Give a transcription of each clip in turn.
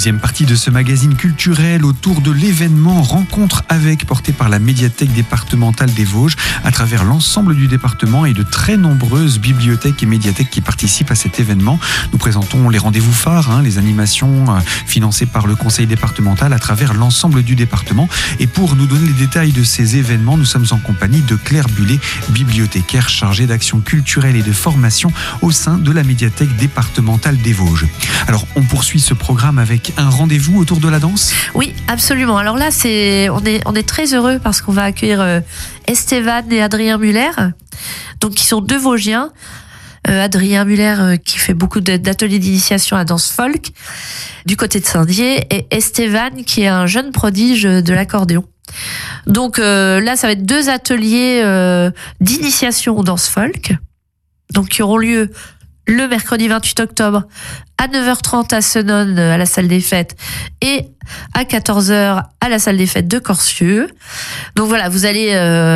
Deuxième partie de ce magazine culturel autour de l'événement Rencontre avec, porté par la médiathèque départementale des Vosges à travers l'ensemble du département et de très nombreuses bibliothèques et médiathèques qui participent à cet événement. Nous présentons les rendez-vous phares, les animations financées par le conseil départemental à travers l'ensemble du département. Et pour nous donner les détails de ces événements, nous sommes en compagnie de Claire Bullet, bibliothécaire chargée d'action culturelle et de formation au sein de la médiathèque départementale des Vosges. Alors, on poursuit ce programme avec un rendez-vous autour de la danse ? Oui, absolument. Alors là, on est très heureux parce qu'on va accueillir Estevan et Adrien Muller, donc qui sont deux Vosgiens. Adrien Muller qui fait beaucoup d'ateliers d'initiation à danse folk du côté de Saint-Dié, et Estevan qui est un jeune prodige de l'accordéon. Donc là, ça va être deux ateliers d'initiation aux danse folk, donc qui auront lieu le mercredi 28 octobre à 9h30 à Senones à la salle des fêtes et à 14h à la salle des fêtes de Corcieux. Donc voilà, vous allez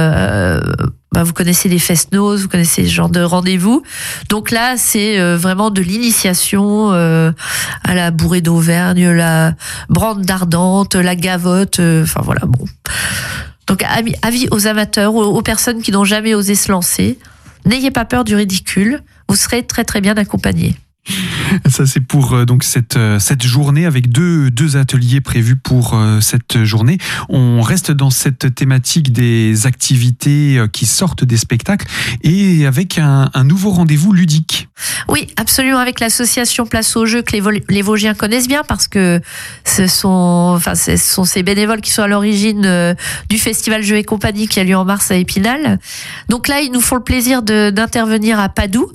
vous connaissez les fest-noz, vous connaissez ce genre de rendez-vous. Donc là, c'est vraiment de l'initiation à la bourrée d'Auvergne, la brande d'Ardente, la gavotte, enfin voilà, bon. Donc avis aux amateurs, aux personnes qui n'ont jamais osé se lancer. N'ayez pas peur du ridicule, vous serez très très bien accompagnés. Ça, c'est pour donc cette journée avec deux ateliers prévus pour cette journée. On reste dans cette thématique des activités qui sortent des spectacles et avec un nouveau rendez-vous ludique. Oui, absolument, avec l'association Place au Jeu que les Vosgiens connaissent bien parce que ce sont ces bénévoles qui sont à l'origine du festival Jeux et compagnie qui a lieu en mars à Épinal. Donc là, ils nous font le plaisir d'intervenir à Padoue.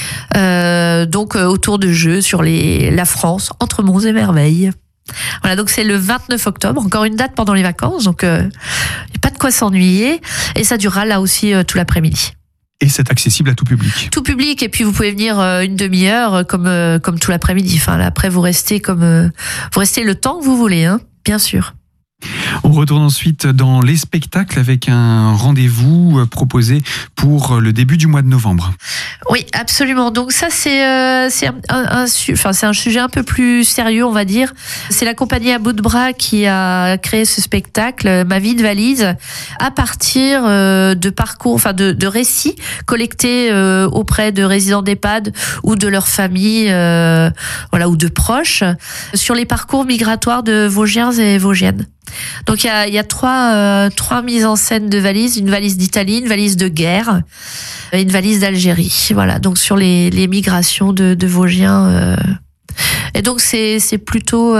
Donc autour de jeux sur la France, entre monts et merveilles. Voilà, donc c'est le 29 octobre, encore une date pendant les vacances, donc il n'y a pas de quoi s'ennuyer, et ça durera là aussi tout l'après-midi. Et c'est accessible à tout public. Tout public, et puis vous pouvez venir une demi-heure comme tout l'après-midi. Enfin, là, après vous restez le temps que vous voulez, bien sûr. On retourne ensuite dans les spectacles avec un rendez-vous proposé pour le début du mois de novembre. Oui, absolument. Donc ça, c'est un sujet un peu plus sérieux, on va dire. C'est la compagnie à bout de bras qui a créé ce spectacle, Ma vie de valise, à partir de parcours, de récits collectés auprès de résidents d'EHPAD ou de leur famille, ou de proches, sur les parcours migratoires de Vosgiens et Vosgiennes. Donc il y a trois mises en scène de valises, une valise d'Italie, une valise de guerre et une valise d'Algérie. Voilà, donc sur les migrations de Vosgiens. Et donc c'est plutôt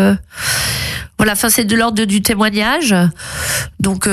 c'est de l'ordre du témoignage. Donc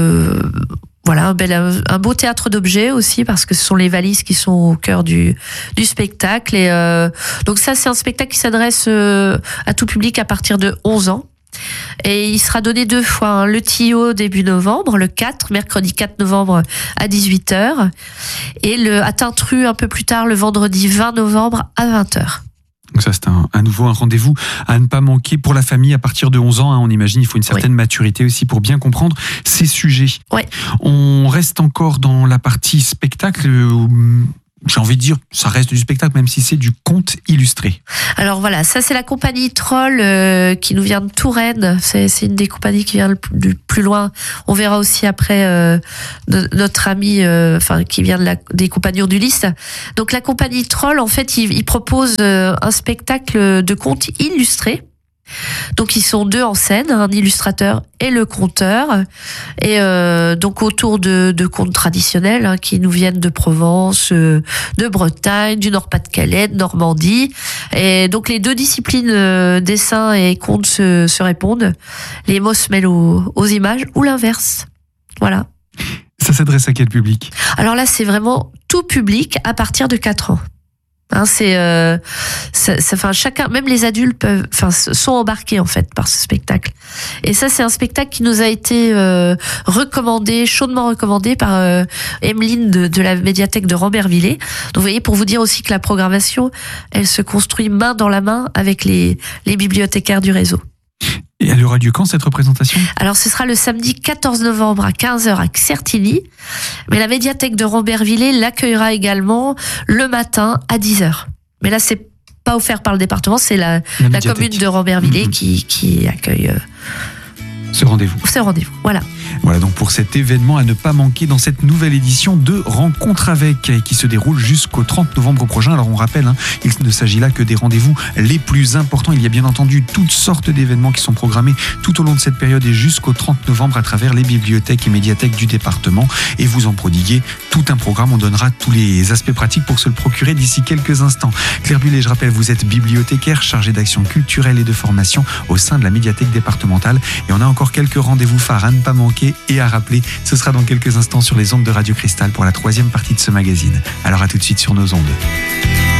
voilà, un beau théâtre d'objets aussi, parce que ce sont les valises qui sont au cœur du spectacle. Et donc ça, c'est un spectacle qui s'adresse à tout public à partir de 11 ans. Et il sera donné 2 fois, le Tillot début novembre, le 4, mercredi 4 novembre à 18h, et à Tintru un peu plus tard, le vendredi 20 novembre à 20h. Donc ça, c'est un rendez-vous à ne pas manquer pour la famille à partir de 11 ans. On imagine, il faut une certaine maturité aussi pour bien comprendre ces sujets. Oui. On reste encore dans la partie spectacle. J'ai envie de dire, ça reste du spectacle, même si c'est du conte illustré. Alors voilà, ça c'est la compagnie Troll qui nous vient de Touraine. C'est une des compagnies qui vient du plus loin. On verra aussi après notre ami qui vient des Compagnons d'Ulysse. Donc la compagnie Troll, en fait, il propose un spectacle de conte illustré. Donc ils sont 2 en scène, un illustrateur et le conteur, et donc autour de contes traditionnels qui nous viennent de Provence, de Bretagne, du Nord-Pas-de-Calais, de Normandie, et donc les 2 disciplines dessin et conte se répondent. Les mots se mêlent aux images ou l'inverse. Voilà. Ça s'adresse à quel public ? Alors là, c'est vraiment tout public à partir de 4 ans. Chacun, même les adultes sont embarqués en fait par ce spectacle. Et ça, c'est un spectacle qui nous a été chaudement recommandé par Emeline de la médiathèque de Rambervillers. Donc vous voyez, pour vous dire aussi que la programmation, elle se construit main dans la main avec les bibliothécaires du réseau. Et elle aura lieu quand, cette représentation ? Alors, ce sera le samedi 14 novembre à 15h à Certigny. Mais la médiathèque de Rambervillers l'accueillera également le matin à 10h. Mais là, c'est pas offert par le département, c'est la commune de Rambervillers qui accueille ce rendez-vous. Voilà. Voilà donc pour cet événement à ne pas manquer dans cette nouvelle édition de Rencontre avec, qui se déroule jusqu'au 30 novembre prochain. Alors on rappelle, il ne s'agit là que des rendez-vous les plus importants. Il y a bien entendu toutes sortes d'événements qui sont programmés tout au long de cette période et jusqu'au 30 novembre à travers les bibliothèques et médiathèques du département. Et vous en prodiguez tout un programme. On donnera tous les aspects pratiques pour se le procurer d'ici quelques instants. Claire Bullet, je rappelle, vous êtes bibliothécaire, chargée d'action culturelle et de formation au sein de la médiathèque départementale. Et on a encore quelques rendez-vous phares à ne pas manquer et à rappeler. Ce sera dans quelques instants sur les ondes de Radio Cristal pour la 3e partie de ce magazine. Alors à tout de suite sur nos ondes.